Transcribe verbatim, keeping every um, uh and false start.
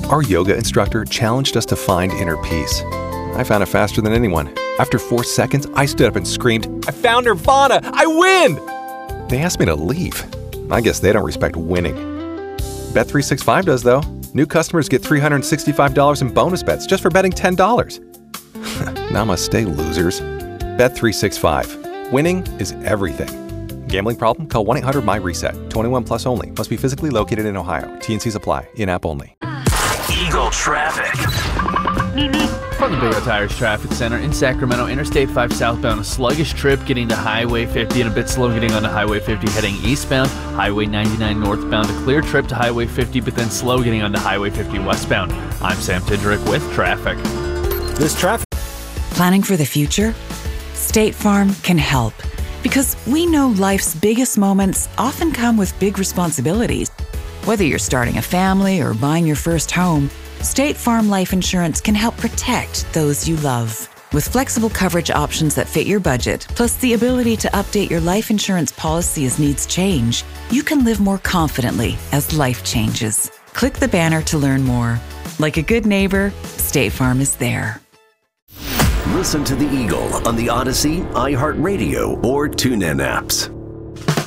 Our yoga instructor challenged us to find inner peace. I found it faster than anyone. After four seconds, I stood up and screamed, "I found Nirvana! I win!" They asked me to leave. I guess they don't respect winning. Bet three sixty-five does, though. New customers get three hundred sixty-five dollars in bonus bets just for betting ten dollars. Namaste, losers. Bet three sixty-five. Winning is everything. Gambling problem? Call one eight hundred M Y reset. twenty-one plus only. Must be physically located in Ohio. T N Cs apply. In-app only. Eagle Traffic. From the Big O Tires Traffic Center in Sacramento, Interstate five southbound, a sluggish trip getting to Highway fifty and a bit slow getting onto Highway fifty heading eastbound. Highway ninety-nine northbound, a clear trip to Highway fifty, but then slow getting onto Highway fifty westbound. I'm Sam Tidrick with traffic. This traffic. Planning for the future? State Farm can help. Because we know life's biggest moments often come with big responsibilities. Whether you're starting a family or buying your first home, State Farm Life Insurance can help protect those you love. With flexible coverage options that fit your budget, plus the ability to update your life insurance policy as needs change, you can live more confidently as life changes. Click the banner to learn more. Like a good neighbor, State Farm is there. Listen to the Eagle on the Odyssey, iHeartRadio, or TuneIn apps.